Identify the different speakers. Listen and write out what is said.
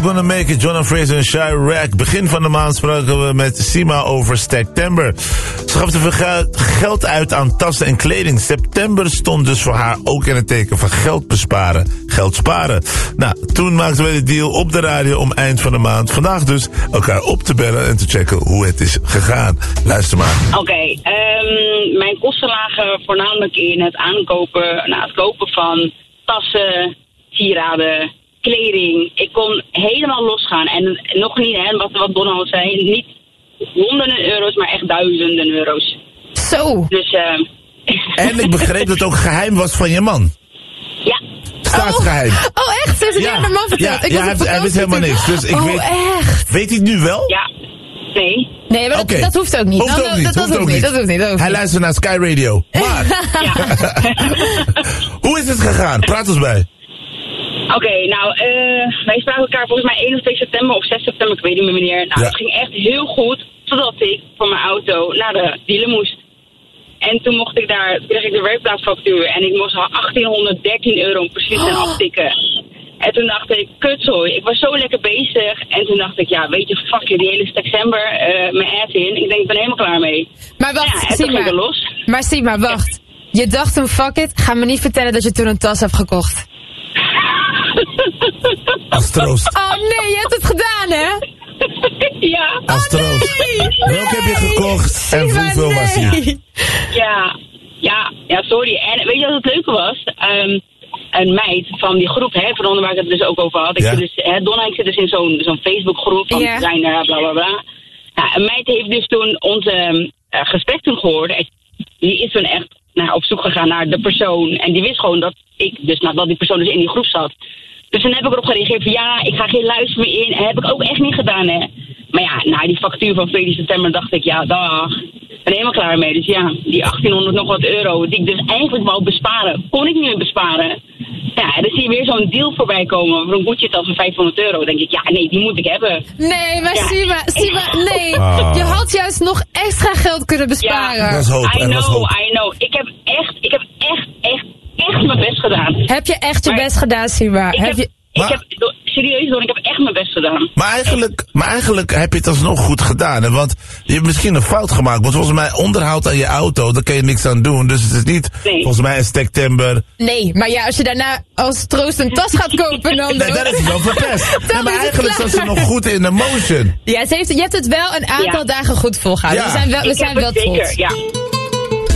Speaker 1: Gonna Make It, Jonah Fraser en Chirac. Begin van de maand spraken we met Sima over September. Ze gaf te veel geld uit aan tassen en kleding. September stond dus voor haar ook in het teken van geld besparen. Geld sparen. Nou, toen maakten we de deal op de radio om eind van de maand. Vandaag dus elkaar op te bellen en te checken hoe het is gegaan. Luister maar.
Speaker 2: Oké, mijn kosten lagen voornamelijk in het het kopen van tassen, sieraden, kleding. Ik kon helemaal losgaan. En nog niet, hè, wat Donald zei, niet honderden euro's, maar echt duizenden euro's.
Speaker 3: Zo.
Speaker 2: Dus,
Speaker 1: En ik begreep dat het ook geheim was van je man.
Speaker 2: Ja.
Speaker 1: Staatsgeheim.
Speaker 3: Oh, echt? Ze heeft het aan de man verteld.
Speaker 1: Hij wist helemaal niks. Dus ik weet...
Speaker 3: echt?
Speaker 1: Weet hij het nu wel?
Speaker 2: Ja. Nee.
Speaker 3: Nee, maar dat hoeft ook niet. Dat hoeft niet.
Speaker 1: Hij luistert naar Sky Radio. Maar, hoe is het gegaan? Praat ons bij.
Speaker 2: Oké, wij spraken elkaar volgens mij 1 of 2 september of 6 september, ik weet niet meer wanneer. Nou, het ging echt heel goed, totdat ik voor mijn auto naar de dealer moest. En toen kreeg ik de werkplaatsfactuur en ik moest al 1813 euro precies aftikken. En toen dacht ik, kutzooi, ik was zo lekker bezig. En toen dacht ik, ja, weet je, fuck je, die hele september, mijn ass in. Ik denk, ik ben helemaal klaar mee.
Speaker 3: Maar wacht,
Speaker 2: en toen ging ik los.
Speaker 3: Maar Sima, wacht. Je dacht toen, fuck it, ga me niet vertellen dat je toen een tas hebt gekocht.
Speaker 1: Als troost.
Speaker 3: Oh nee, je hebt het gedaan, hè?
Speaker 2: Ja.
Speaker 1: Als troost. Welke heb je gekocht en hoeveel was die?
Speaker 2: Ja, sorry. En weet je wat het leuke was? Een meid van die groep, van onder waar ik het dus ook over had. Donna, ik zit dus in zo'n Facebookgroep van designer, bla bla bla. Nou, een meid heeft dus toen onze gesprek toen gehoord. Die is toen echt op zoek gegaan naar de persoon. En die wist gewoon dat dat die persoon dus in die groep zat. Dus dan heb ik erop gereageerd van ja, ik ga geen luister meer in. En heb ik ook echt niet gedaan, hè. Maar ja, na die factuur van 14 september dacht ik, ja, dag. Ik ben helemaal klaar mee. Dus ja, die 1800 nog wat euro, die ik dus eigenlijk wou besparen, kon ik niet meer besparen. Ja, dan zie je weer zo'n deal voorbij komen voor een Gucci-tas van 500 euro. Dan denk ik, ja, nee, die moet ik hebben.
Speaker 3: Nee, maar Sima, nee. Je had juist nog extra geld kunnen besparen.
Speaker 1: Ja, dat was hoop.
Speaker 2: I know. Ik heb echt mijn best gedaan.
Speaker 3: Heb je echt je best gedaan, Sima?
Speaker 2: Serieus hoor, ik heb echt mijn best gedaan.
Speaker 1: Maar eigenlijk heb je het alsnog goed gedaan. Hè? Want je hebt misschien een fout gemaakt. Want volgens mij onderhoud aan je auto, daar kun je niks aan doen. Dus het is niet volgens mij een september.
Speaker 3: Nee, maar ja, als je daarna als troost een tas gaat kopen, dan...
Speaker 1: Nee, dat is het wel verpest. Nee, maar eigenlijk zat ze nog goed in de motion.
Speaker 3: Ja, je hebt het wel een aantal dagen goed volgehouden.
Speaker 2: Ja.
Speaker 3: We zijn wel trots.
Speaker 2: Ja.